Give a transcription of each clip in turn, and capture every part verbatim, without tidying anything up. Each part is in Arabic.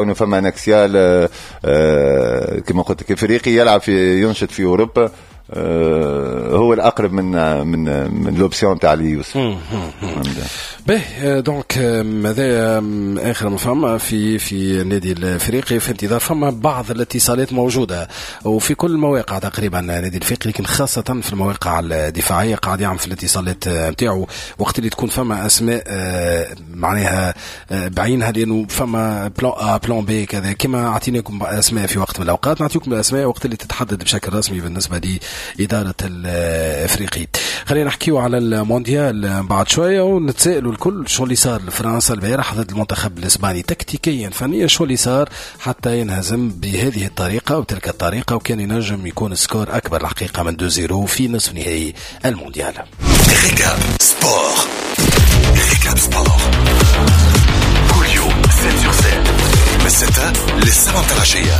انه فما نكسيال كما قلت لك افريقي يلعب في ينشط في اوروبا هو الأقرب من من من الأوبسيون تاع اليوسف. به دونك ماذا آخر ما فما في في النادي الأفريقي في انتظار فما بعض الاتصالات موجودة وفي كل المواقع تقريبا النادي الأفريقي، لكن خاصة في المواقع الدفاعية قاعد يعمل في الاتصالات نتاعو وقت اللي تكون فما أسماء معناها بعينها، لأنه فما بلان أ بلان بي كذا كما أعطيناكم أسماء في وقت من الأوقات نعطيكم الأسماء وقت اللي تتحدد بشكل رسمي بالنسبة لي إدارة الأفريقي. خلينا نحكيو على المونديال بعد شوية ونتسائلوا الكل شو اللي صار لفرنسا البارح ضد المنتخب الإسباني تكتيكيا فنيا، شو اللي صار حتى ينهزم بهذه الطريقة وتلك الطريقة، وكان ينجم يكون سكور أكبر الحقيقة من اثنين صفر في نصف نهائي المونديال. ريكاب سبور ريكاب سبور كل يوم سبعة سبعة من ستة للسبعة العشية.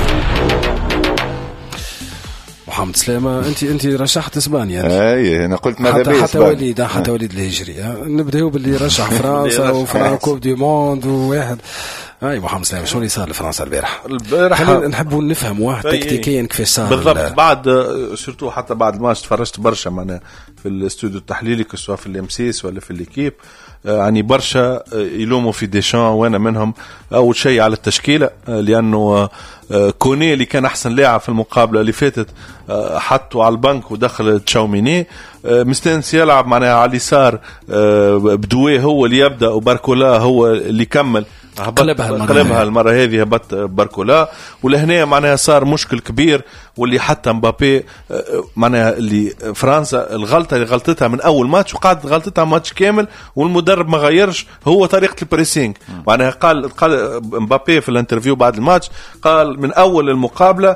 محمد سلامة انت انت رشحت اسبانيا. اي انا قلت ماذا بيه حتى وليد حتى وليد الهجري. نبداو باللي رشح فرنسا وفرنسا دي موند وواحد. اي محمد سلامة شو اللي صار لفرنسا البارح؟ البارح نحبوا نفهم واحد تكتيكيا كيفاش صار بالضبط. بعد سورتو حتى بعد الماتش تفرجت برشا معنا في الاستوديو التحليلي سواء في الامسيس ولا في الكيب، يعني برشا يلوموا في ديشان وانا منهم. اول شيء على التشكيله، لانه كوني اللي كان احسن لاعب في المقابله اللي فاتت حطوا على البنك ودخل تشاوميني، مستنس يلعب معناها على اليسار بدويه هو اللي يبدا وباركولا هو اللي كمل قلبها المرة, قلبها المرة هذه هبط باركولا. ولهنا معناها صار مشكل كبير، واللي حتى مبابي معناها اللي فرنسا الغلطة اللي غلطتها من أول ماتش وقعدت غلطتها ماتش كامل والمدرب ما غيرش هو طريقة البريسينج. معناها قال قال مبابي في الانترفيو بعد الماتش قال من أول المقابلة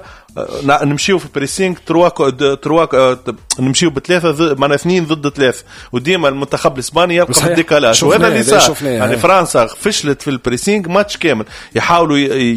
نمشيو في بريسينج ترواك ترواك نمشيو بثلاثة معناها اثنين ضد ثلاثة، وديما المنتخب الإسباني يلقى في الديكالاج، وهذا اللي صار. يعني فرنسا فشلت في البريسينج ماتش كامل، يحاولوا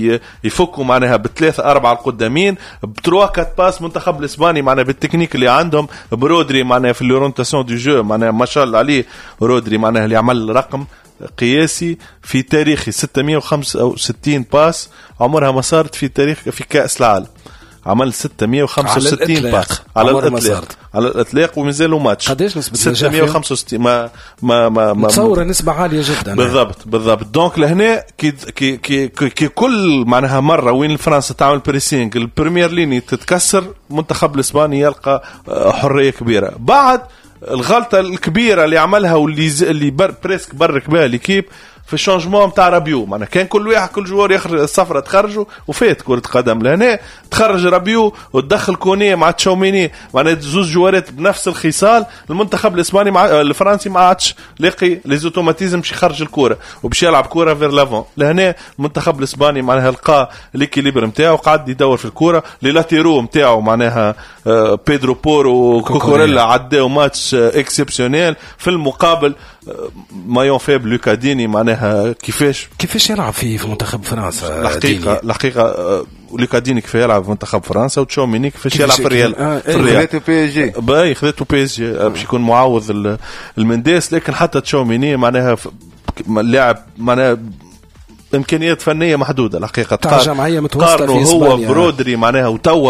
يفكوا معناها بثلاثة أربعة القدامين بترواكات باس منتخب الإسباني معناها بالتكنيك اللي عندهم برودري معناها في الأورينتاسيون دو جو معناها ما شاء الله عليه. رودري معناها اللي عمل رقم قياسي في تاريخي ستمائة وخمسة وستين باس عمرها ما صارت في تاريخ في كأس العالم، عمل ستمائة وخمسة وستين باس على الإطلاق على الإطلاق ومازالوا ماتش. قديش نسبة ستمائة وخمسة وستين؟ ما ما ما متصورة نسبة عالية جدا. بالضبط بالضبط. دونك لهنا كي كي كي, كي كل معناها مرة وين فرنسا تعمل بريسينج البريمير ليني تتكسر منتخب الإسباني يلقى حرية كبيرة. بعد الغلطة الكبيرة اللي عملها واللي اللي بر بريسك برك بها ليكيب في الشانجمون متاع رابيو، معناها كان كل واحد كل جوار يخرج الصفرة تخرجوا وفات كرة قدم. لهنا تخرج رابيو وتدخل كوني مع تشاوميني معناها زوج جوارات بنفس الخصال. المنتخب الاسباني مع الفرنسي ما عادش لاقي لي زوتوماتيزم باش يخرج الكرة وباش يلعب كرة فير لافون. لهنا المنتخب الاسباني معناها لقى ليكيليبر نتاعو قاعد يدور في الكرة لي لاتيرو نتاعو معناها بيدرو بورو وكوكوريلا عداو ماتش اكسبسيونيل. في المقابل مايون فيب لوكاديني معناها كيفاش كيفاش يلعب في في منتخب فرنسا. الحقيقه الحقيقه لوكاديني كيف يلعب في منتخب فرنسا وتشاوميني كيفاش يلعب في الريال. آه في الريال بي اس جي باي خذته بي اس جي باش يكون معوض المنداس. لكن حتى تشاوميني معناها لاعب معناها امكانيات فنيه محدوده الحقيقه. تاع جمعيه متوسطه في اسبانيا هو برودري معناها وتوا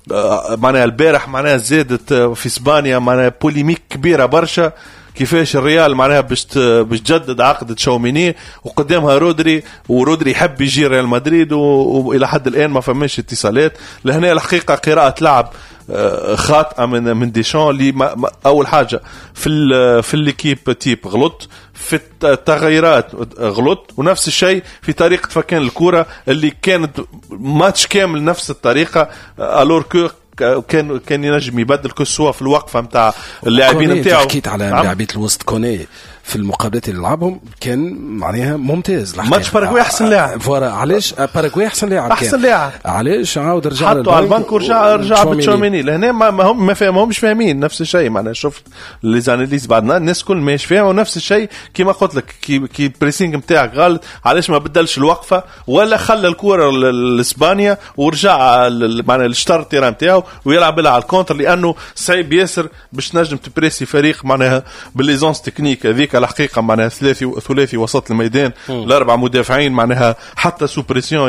معناها البارح معناها زادت في اسبانيا معناها بوليميك كبيره برشا كيفاش الريال معناها باش باش تجدد عقد تشاوميني وقدامها رودري، ورودري يحب يجي ريال مدريد والى حد الان ما فماش اتصالات. لهنا الحقيقه قراءه لعب خاطئه من من ديشان اللي اول حاجه في في الليكيب تيب غلط، في التغييرات غلط، ونفس الشيء في طريقه فكان الكره اللي كانت ماتش كامل نفس الطريقه الور كو كان كان ينجم يبدل كسوة في الوقفة متاع اللاعبين نتاعو. حكيت على لاعبين الوسط كوني في المقابلات اللي لعبهم كان معناها ممتاز. ماتش باراغواي احسن لاعب. فورا علاش باراغواي احسن لاعب احسن لاعب علاش عاود رجع حطوا على البنك ورجع رجع بتشاوميني. لهنا ما هم ما فاهم همش فاهمين نفس الشيء. معناها شفت لي زاناليز بعدنا الناس كل ماش فاهموا نفس الشيء كيما قلت لك كي كي بريسينج نتاعك غلط. علاش ما بدلش الوقفه ولا خلى الكره لاسبانيا ورجع معناها الشطر تيران نتاعو ويلعب على الكونتر، لانه صعيب ياسر باش نجم تبريسي فريق معناها بالليزونس تكنيك هذيك الحقيقه معناها ثلاثي ثلاثي وسط الميدان، الاربع مدافعين معناها حتى سوبريسيون